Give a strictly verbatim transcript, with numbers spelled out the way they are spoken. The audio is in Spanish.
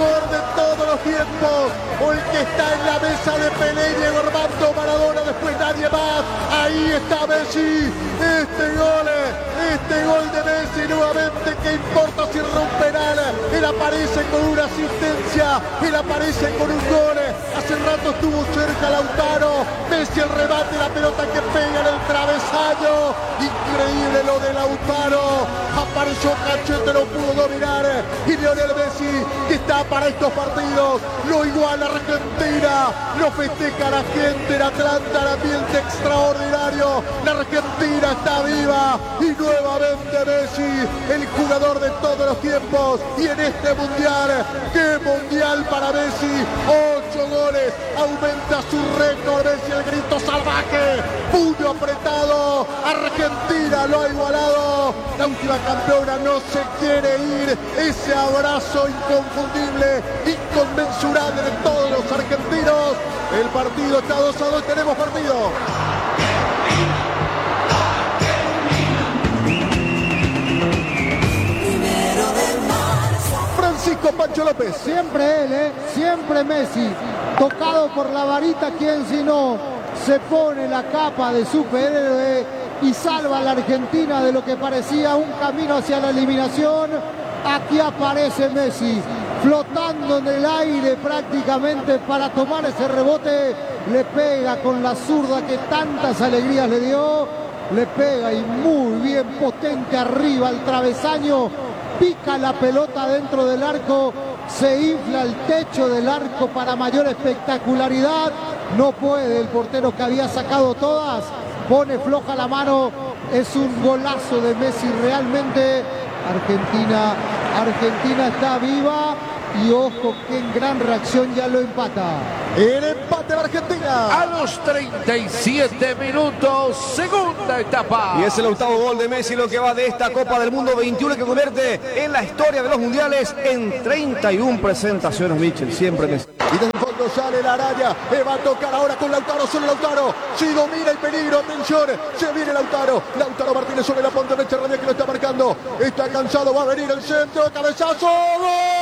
mejor de todos los tiempos, o el que está en la mesa de Pelé, Diego Armando Maradona, después nadie más. Ahí está Messi, este gol, este gol de Messi nuevamente, ¿qué importa si rompe penal? Él aparece con una asistencia, él aparece con un gol. Hace rato estuvo cerca Lautaro, Messi el remate, la pelota que pega en el travesaño, increíble lo de Lautaro, apareció Cachete, lo pudo dominar, y Lionel Messi, que está para estos partidos, lo iguala Argentina, lo festeja la gente en Atlanta, el ambiente extraordinario, la Argentina está viva, y nuevamente Messi, el jugador de todos los tiempos, y en este mundial, qué mundial para Messi, ocho goles, aumenta su récord, Messi el grito salvaje, puño apretado, Argentina lo ha igualado, la última campeona no se quiere ir, ese abrazo inconfundible, inconmensurable de todos los argentinos, el partido está dos a dos, tenemos partido. Francisco Pancho López. Siempre él, ¿eh? Siempre Messi, tocado por la varita, quien si no se pone la capa de superhéroe y salva a la Argentina de lo que parecía un camino hacia la eliminación. Aquí aparece Messi, flotando en el aire prácticamente para tomar ese rebote, le pega con la zurda que tantas alegrías le dio, le pega y muy bien potente arriba al travesaño, pica la pelota dentro del arco, se infla el techo del arco para mayor espectacularidad, no puede el portero que había sacado todas, pone floja la mano, es un golazo de Messi realmente. Argentina, Argentina está viva y ojo que en gran reacción ya lo empata. El empate de Argentina. A los treinta y siete minutos, segunda etapa. Y es el octavo gol de Messi lo que va de esta Copa del Mundo veintiuno, que convierte en la historia de los mundiales en treinta y una presentaciones, Michel, siempre Messi. Y desde el fondo sale la araña, eh, va a tocar ahora con Lautaro, solo Lautaro, si domina el peligro, atención, se viene Lautaro, Lautaro Martínez sobre la punta derecha, Rania que lo está marcando, está cansado, va a venir el centro, cabezazo, ¡gol!